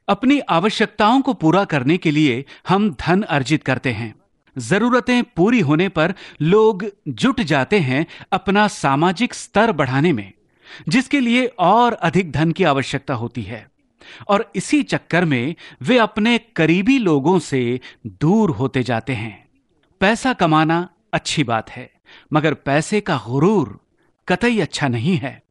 अपनी आवश्यकताओं को पूरा करने के लिए हम धन अर्जित करते हैं। जरूरतें पूरी होने पर लोग जुट जाते हैं अपना सामाजिक स्तर बढ़ाने में, जिसके लिए और अधिक धन की आवश्यकता होती है। और इसी चक्कर में वे अपने करीबी लोगों से दूर होते जाते हैं। पैसा कमाना अच्छी बात है, मगर पैसे का गुरूर कतई अच्छा नहीं है।